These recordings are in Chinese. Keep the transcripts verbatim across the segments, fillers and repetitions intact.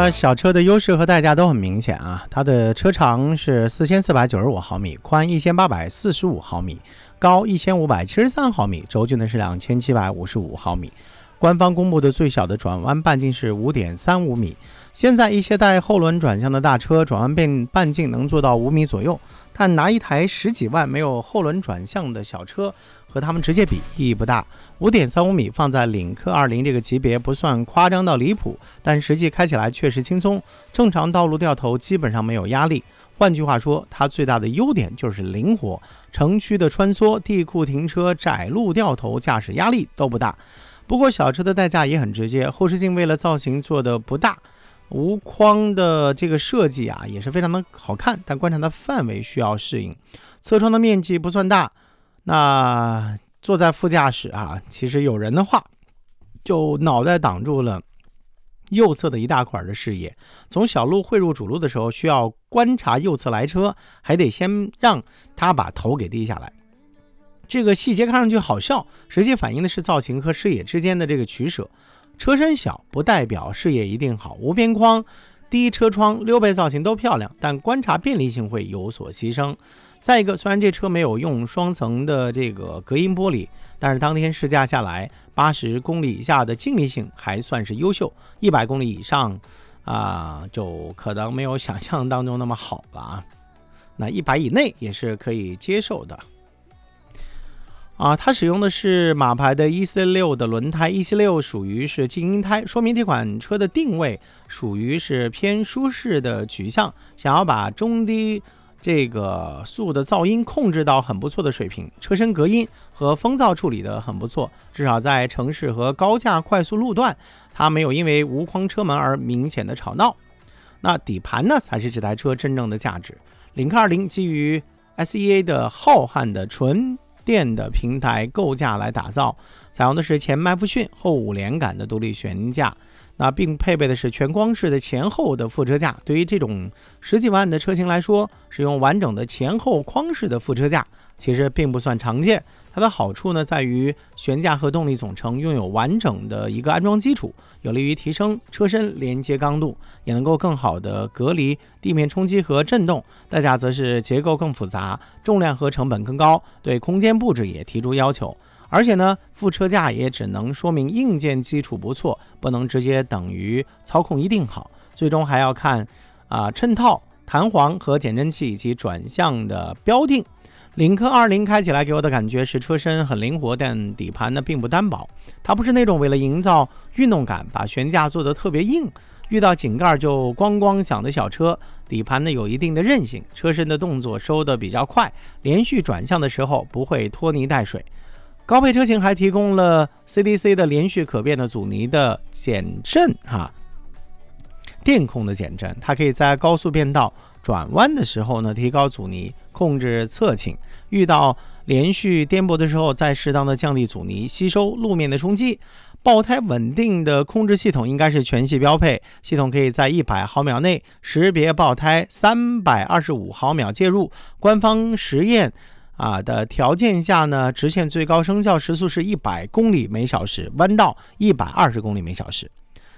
么小车的优势和代价都很明显啊，它的车长是四千四百九十五毫米，宽一千八百四十五毫米，高一千五百七十三毫米，轴距呢是两千七百五十五毫米。官方公布的最小的转弯半径是 五点三五米。现在一些带后轮转向的大车转弯半半径能做到五米左右，但拿一台十几万没有后轮转向的小车和他们直接比意义不大。 五点三五米放在领克二零这个级别不算夸张到离谱，但实际开起来确实轻松，正常道路掉头基本上没有压力。换句话说，它最大的优点就是灵活，城区的穿梭、地库停车、窄路掉头驾驶压力都不大。不过小车的代价也很直接，后视镜为了造型做的不大，无框的这个设计啊也是非常的好看，但观察的范围需要适应。侧窗的面积不算大，那坐在副驾驶啊，其实有人的话就脑袋挡住了右侧的一大块的视野，从小路汇入主路的时候需要观察右侧来车，还得先让他把头给低下来。这个细节看上去好笑，实际反映的是造型和视野之间的这个取舍。车身小不代表视野一定好，无边框、低车窗、溜背造型都漂亮，但观察便利性会有所牺牲。再一个，虽然这车没有用双层的这个隔音玻璃，但是当天试驾下来，八十公里以下的静谧性还算是优秀，一百公里以上啊、呃，就可能没有想象当中那么好了啊。那一百以内也是可以接受的。啊，它使用的是马牌的 E C 六 的轮胎 ，E C 六 属于是静音胎，说明这款车的定位属于是偏舒适的取向，想要把中低这个速的噪音控制到很不错的水平，车身隔音和风噪处理的很不错，至少在城市和高架快速路段，它没有因为无框车门而明显的吵闹。那底盘呢，才是这台车真正的价值。领克二零基于 S E A 的浩瀚的纯电的平台构架来打造，采用的是前麦弗逊后五连杆的独立悬架，那并配备的是全光式的前后的副车架。对于这种十几万的车型来说，使用完整的前后框式的副车架其实并不算常见。它的好处呢，在于悬架和动力总成拥有完整的一个安装基础，有利于提升车身连接刚度，也能够更好的隔离地面冲击和震动。代价则是结构更复杂，重量和成本更高，对空间布置也提出要求。而且呢，副车架也只能说明硬件基础不错，不能直接等于操控一定好，最终还要看啊、呃、衬套、弹簧和减震器以及转向的标定。领克二零开起来给我的感觉是车身很灵活，但底盘呢并不单薄。它不是那种为了营造运动感把悬架做得特别硬，遇到井盖就咣咣响的小车。底盘呢有一定的韧性，车身的动作收得比较快，连续转向的时候不会拖泥带水。高配车型还提供了 C D C 的连续可变的阻尼的减震哈，电控的减震，它可以在高速变道转弯的时候呢提高阻尼，控制侧倾，遇到连续颠簸的时候再适当的降低阻尼，吸收路面的冲击。爆胎稳定的控制系统应该是全系标配，系统可以在一百毫秒内识别爆胎，三百二十五毫秒介入。官方实验啊的条件下呢，直线最高升效时速是一百公里每小时，弯道一百二十公里每小时。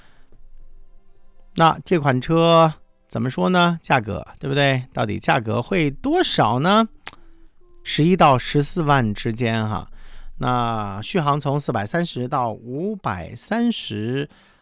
那这款车怎么说呢？价格对不对？到底价格会多少呢？十一到十四万之间哈。那续航从四百三十到五百三十